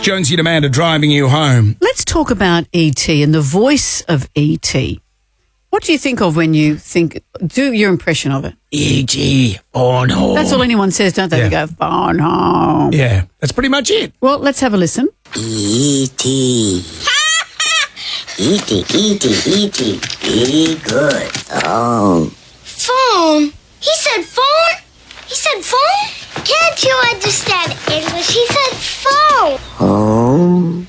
Jonesy and Amanda driving you home. Let's talk about E.T. and the voice of E.T. What do you think of when you think, do your impression of it? E.T. phone home. That's all anyone says, don't they? Yeah. They go, phone home. Yeah, that's pretty much it. Well, let's have a listen. E.T. E.T. E.T. Be good. Phone. Phone? He said phone? He said phone? Can't you understand English? He said phone. Home.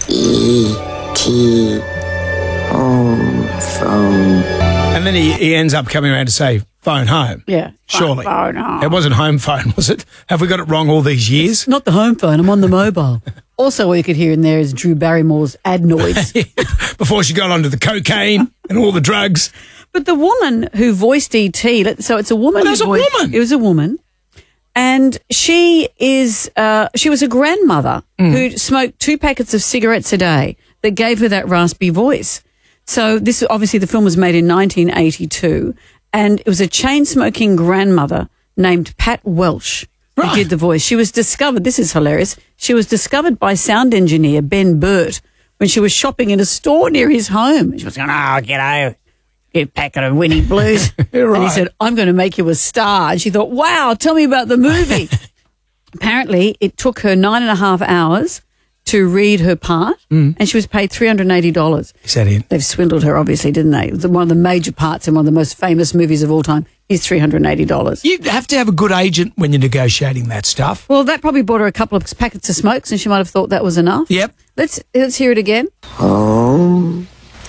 E.T. Home. Phone. And then he ends up coming around to say, phone home. Yeah. Surely. Phone home. It wasn't home phone, was it? Have we got it wrong all these years? Not the home phone, I'm on the mobile. Also, all you could hear in there is Drew Barrymore's adenoids. Before she got onto the cocaine and all the drugs. But the woman who voiced E.T., so it's a woman. Oh, it was a woman. It was a woman. And she was a grandmother who smoked 2 packets of cigarettes a day that gave her that raspy voice. So this, obviously, the film was made in 1982, and it was a chain-smoking grandmother named Pat Welsh who did the voice. She was discovered, this is hilarious, she was discovered by sound engineer Ben Burt when she was shopping in a store near his home. She was going, g'day, get a packet of Winnie Blues. And he said, I'm going to make you a star. And she thought, wow, tell me about the movie. Apparently, it took her 9.5 hours to read her part, and she was paid $380. Is that it? They've swindled her, obviously, didn't they? One of the major parts in one of the most famous movies of all time is $380. You have to have a good agent when you're negotiating that stuff. Well, that probably bought her a couple of packets of smokes, and she might have thought that was enough. Yep. Let's hear it again. Home.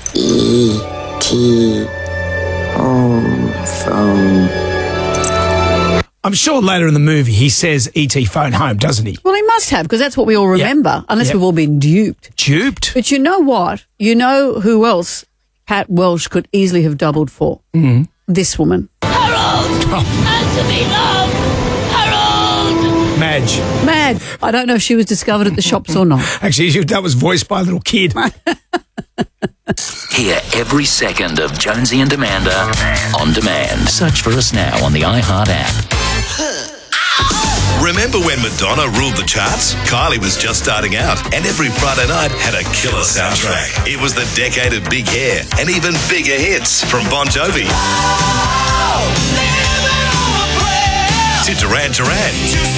E.T. Home. Phone. I'm sure later in the movie he says E.T. phone home, doesn't he? Well, he must have, because that's what we all remember, unless we've all been duped. Duped? But you know what? You know who else Pat Welsh could easily have doubled for? This woman. Harold! Answer me, love! Harold! Madge. Mad. I don't know if she was discovered at the shops or not. Actually, that was voiced by a little kid. Hear every second of Jonesy and Amanda on demand. Search for us now on the iHeart app. Remember when Madonna ruled the charts? Kylie was just starting out, and every Friday night had a killer soundtrack. It was the decade of big hair and even bigger hits from Bon Jovi to Duran Duran.